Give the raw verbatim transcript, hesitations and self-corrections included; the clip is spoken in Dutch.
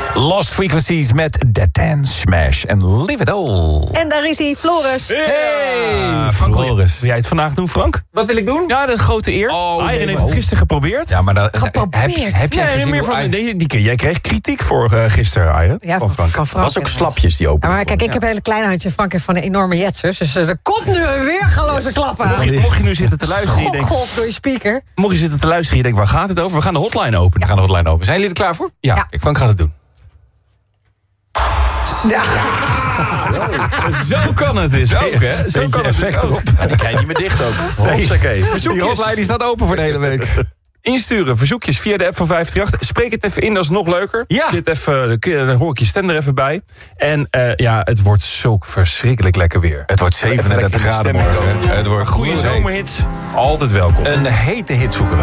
Lost Frequencies met The Dance Smash en Live It All. En daar is hij, Floris. Hey, Frank, Floris. Wil jij het vandaag doen, Frank? Wat wil ik doen? Ja, de grote eer. Oh, Iron nee, heeft oh. het gisteren geprobeerd. Ja, maar dat, Geprobeerd? Heb, heb jij Nee, gezien meer hoe van, Iron- nee, die, die, jij kreeg kritiek voor uh, gisteren, Iron. Ja, van Frank. Van Frank was ook inderdaad. slapjes die open. Ja, maar kijk, ik heb een hele kleine handje. Frank heeft van een enorme jetsers. Dus uh, er komt nu een weergaloze klappen. Mocht je, mocht je nu zitten te luisteren en je denkt, Schokgolf door je speaker. mocht je zitten te luisteren en je denkt, waar gaat het over? We gaan de hotline openen. We gaan de hotline open. Zijn jullie er klaar voor? Ja, Ja. Ik, Frank gaat het doen. Ja. Zo kan het dus ook, hè? Zo kan het effect dus ook. Ja, die krijg je niet meer dicht ook. Hoppakee. Die Verzoekjes hotline die staat open voor de hele week. insturen, verzoekjes via de app van vijf drie acht. Spreek het even in, dat is nog leuker. Ja. Dit even, dan kun je- dan hoor ik je stem er even bij. En uh, ja, het wordt zo verschrikkelijk lekker weer. Het wordt zevenendertig graden morgen. Het wordt Goede goede zomerhits, altijd welkom. Een hete hit zoeken we.